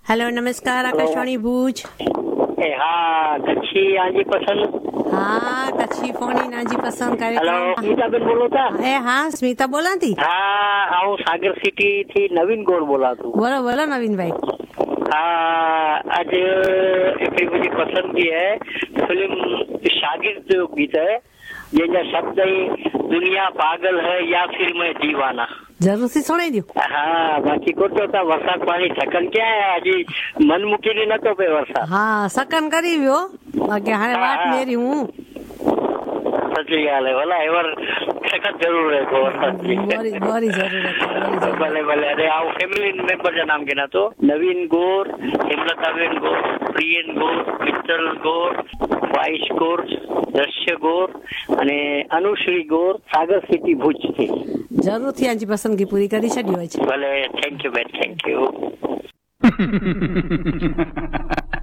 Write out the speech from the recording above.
Hello नमस्कार आकाशवाणी भूज। हाँ कच्छी आजी पसंद। हाँ कच्छी फोनी नाजी पसंद हेलो कार्यक्रम। સ્મિતાબેન બોલો તા? हाँ स्मिता बोलाती। હા હું સાગર સિટી થી નવીન ગોર બોલાતું। बोलो बोलो नवीन भाई। हाँ आज એટલી બધી પસંદગી है फिल्म शागिर्द जो गीत है જેના શબ્દ દુનિયા પાગલ है या फिर मैं दीवाना। જરૂર થી સુણાઈ દો। હા બાકી ખોટો તા વરસાદ પાણી થકન ક્યાં હજી મન મૂકીને નતો પે વરસાદ। હા સકન કરી વ્યો બાકી હારે વાત મેરી હું સચી હાલે ભલા એવર સખત જરૂર है को वरसाद की। બોરી બોરી જરૂરત છે, બોરી જરૂરત। ભલે ભલે અરે આવું ફેમિલી મેમ્બર જા નામ કેના તો નવીન ગોર, હેમલતાબેન ગોર, પ્રિયન ગોર, મિત્તલ ગોર, વાઈશ ગોર, દર્શ્ય ગોર અને અનુશ્રી ગોર સાગર સિટી ભુજ થી। જરૂર થી આજી પસંદગી પૂરી કરી છડી હોય છે। ભલે થેન્ક યુ બેન થેન્ક યુ।